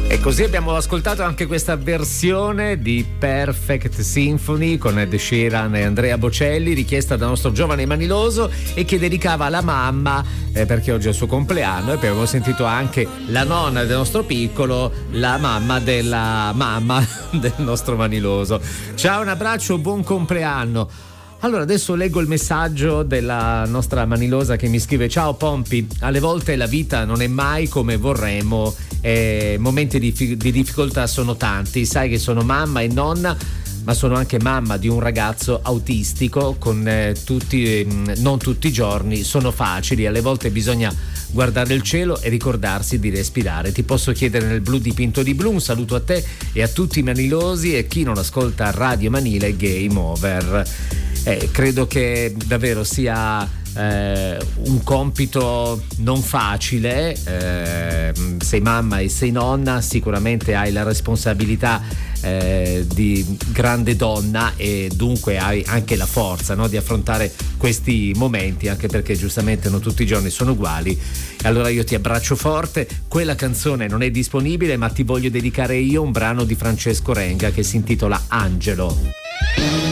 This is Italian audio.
E così abbiamo ascoltato anche questa versione di Perfect Symphony con Ed Sheeran e Andrea Bocelli, richiesta dal nostro giovane Maniloso e che dedicava alla mamma perché oggi è il suo compleanno. E poi abbiamo sentito anche la nonna del nostro piccolo, la mamma della mamma del nostro Maniloso. Ciao, un abbraccio, buon compleanno. Allora adesso leggo il messaggio della nostra Manilosa che mi scrive: ciao Pompi, alle volte la vita non è mai come vorremmo, momenti di difficoltà sono tanti, sai che sono mamma e nonna, ma sono anche mamma di un ragazzo autistico con non tutti i giorni sono facili, alle volte bisogna guardare il cielo e ricordarsi di respirare. Ti posso chiedere nel blu dipinto di blu? Un saluto a te e a tutti i manilosi e chi non ascolta Radio Manile Game Over. Credo che davvero sia un compito non facile, sei mamma e sei nonna, sicuramente hai la responsabilità di grande donna e dunque hai anche la forza, no, di affrontare questi momenti, anche perché giustamente non tutti i giorni sono uguali. Allora io ti abbraccio forte. Quella canzone non è disponibile, ma ti voglio dedicare io un brano di Francesco Renga che si intitola Angelo.